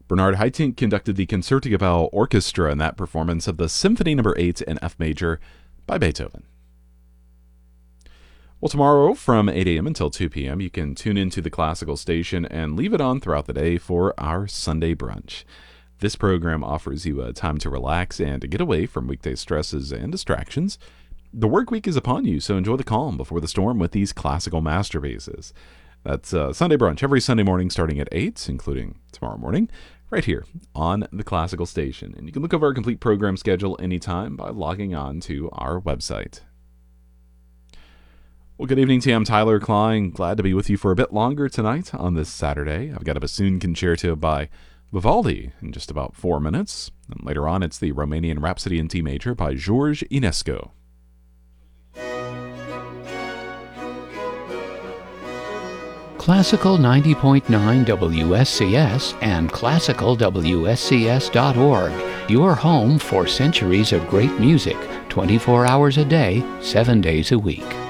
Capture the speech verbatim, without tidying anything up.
Bernard Haitink conducted the Concertgebouw Orchestra in that performance of the Symphony Number eight in F major by Beethoven. Well, tomorrow from eight a.m. until two p.m., you can tune into the classical station and leave it on throughout the day for our Sunday brunch. This program offers you a time to relax and to get away from weekday stresses and distractions. The work week is upon you, so enjoy the calm before the storm with these classical masterpieces. That's uh, Sunday brunch every Sunday morning starting at eight, including tomorrow morning, right here on the classical station. And you can look over our complete program schedule anytime by logging on to our website. Well, good evening to you. I'm Tyler Klein. Glad to be with you for a bit longer tonight on this Saturday. I've got a bassoon concerto by Vivaldi in just about four minutes. And later on, it's the Romanian Rhapsody in T major by George Enescu. Classical ninety point nine W S C S and classical W S C S dot org. Your home for centuries of great music, twenty-four hours a day, seven days a week.